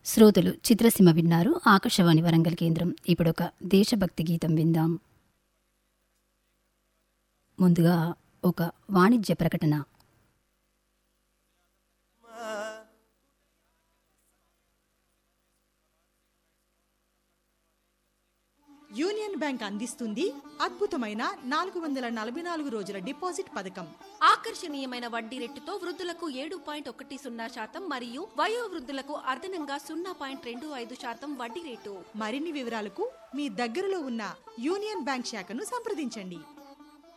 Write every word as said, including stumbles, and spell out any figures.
శ్రోతలు చిత్రసీమ విన్నారు. ఆకాశవాణి వరంగల్ కేంద్రం. ఇప్పుడొక దేశభక్తి గీతం విందాం. ముందుగా ఒక వాణిజ్య ప్రకటన. యూనియన్ బ్యాంక్ అందిస్తుంది అద్భుతమైన నాలుగు వందల నలభై నాలుగు రోజుల డిపాజిట్ పథకం. ఆకర్షణీయమైన వడ్డీ రేటుతో వృద్ధులకు ఏడు పాయింట్ ఒకటి సున్నా శాతం మరియు వయో వృద్ధులకు అదనంగా సున్నా పాయింట్ రెండు ఐదు శాతం వడ్డీ రేటు. మరిన్ని వివరాలకు మీ దగ్గరలో ఉన్న యూనియన్ బ్యాంక్ శాఖను సంప్రదించండి.